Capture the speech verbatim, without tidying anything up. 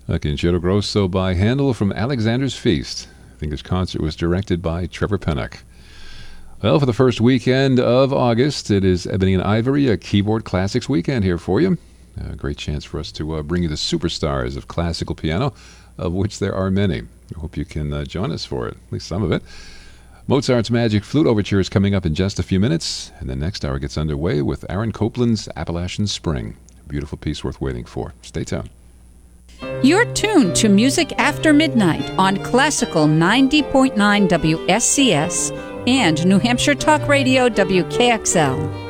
A Concerto Grosso by Handel from Alexander's Feast. I think this concert was directed by Trevor Pennock. Well, for the first weekend of August, it is Ebony and Ivory, a Keyboard Classics weekend here for you. A great chance for us to uh, bring you the superstars of classical piano, of which there are many. I hope you can uh, join us for it, at least some of it. Mozart's Magic Flute Overture is coming up in just a few minutes, and the next hour gets underway with Aaron Copland's Appalachian Spring. A beautiful piece worth waiting for. Stay tuned. You're tuned to Music After Midnight on Classical ninety point nine W S C S and New Hampshire Talk Radio W K X L.